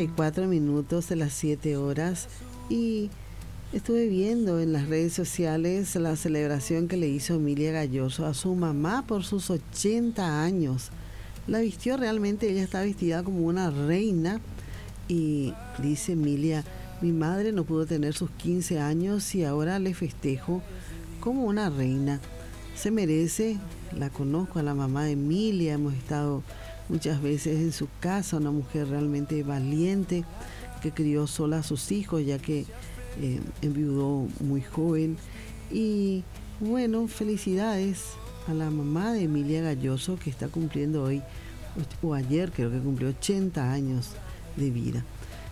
34 minutos de las 7 horas y estuve viendo en las redes sociales la celebración que le hizo Emilia Gayoso a su mamá por sus 80 años. La vistió realmente, ella está vestida como una reina y dice Emilia, mi madre no pudo tener sus 15 años y ahora le festejo como una reina. Se merece, la conozco a la mamá de Emilia, hemos estado muchas veces en su casa, una mujer realmente valiente que crió sola a sus hijos ya que enviudó muy joven. Y bueno, felicidades a la mamá de Emilia Gayoso que está cumpliendo hoy, o ayer creo que cumplió 80 años de vida.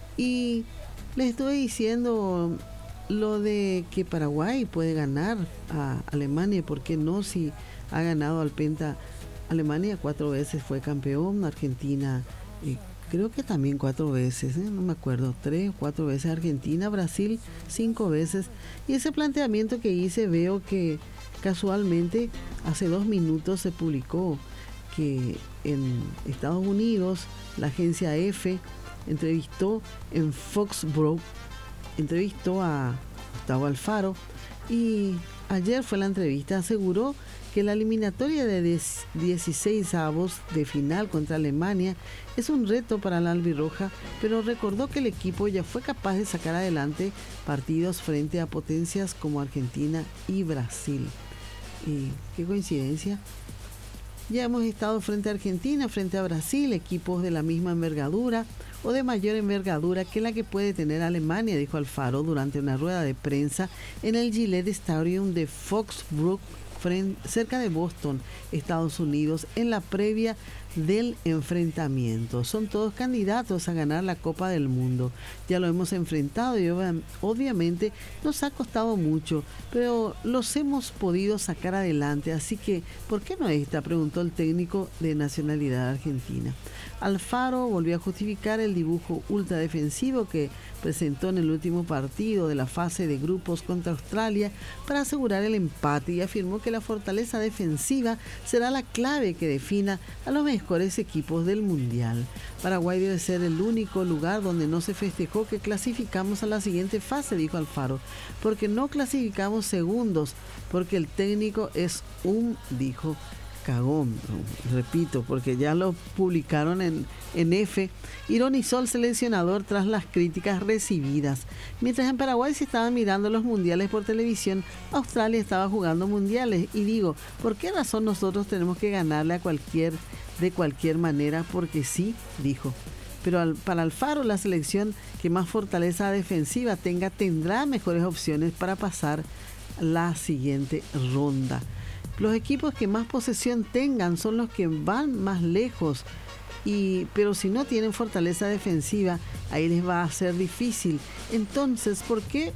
Y les estuve diciendo lo de que Paraguay puede ganar a Alemania, ¿por qué no? Si ha ganado al Penta. Alemania 4 veces fue campeón, Argentina creo que también 4 veces, no me acuerdo, 3 o 4 veces Argentina, Brasil 5 veces. Y ese planteamiento que hice, veo que casualmente hace 2 minutos se publicó que en Estados Unidos la agencia EFE entrevistó en Foxborough, entrevistó a Gustavo Alfaro y ayer fue la entrevista, aseguró que la eliminatoria de 16avos de final contra Alemania es un reto para la albirroja, pero recordó que el equipo ya fue capaz de sacar adelante partidos frente a potencias como Argentina y Brasil. Y qué coincidencia. Ya hemos estado frente a Argentina, frente a Brasil, equipos de la misma envergadura o de mayor envergadura que la que puede tener Alemania, dijo Alfaro durante una rueda de prensa en el Gillette Stadium de Foxborough, cerca de Boston, Estados Unidos, en la previa del enfrentamiento. Son todos candidatos a ganar la Copa del Mundo. Ya lo hemos enfrentado y obviamente nos ha costado mucho, pero los hemos podido sacar adelante. Así que, ¿por qué no esta?, preguntó el técnico de nacionalidad argentina. Alfaro volvió a justificar el dibujo ultradefensivo que presentó en el último partido de la fase de grupos contra Australia para asegurar el empate y afirmó que la fortaleza defensiva será la clave que defina a los mejores equipos del Mundial. Paraguay debe ser el único lugar donde no se festejó que clasificamos a la siguiente fase, dijo Alfaro, porque no clasificamos segundos, porque el técnico es dijo, cagón, repito, porque ya lo publicaron en F, ironizó el seleccionador tras las críticas recibidas. Mientras en Paraguay se estaban mirando los mundiales por televisión, Australia estaba jugando mundiales. Y digo, ¿por qué razón nosotros tenemos que ganarle de cualquier manera? Porque sí, dijo. Pero para Alfaro, la selección que más fortaleza defensiva tendrá mejores opciones para pasar la siguiente ronda. Los equipos que más posesión tengan son los que van más lejos, pero si no tienen fortaleza defensiva, ahí les va a ser difícil. Entonces, ¿por qué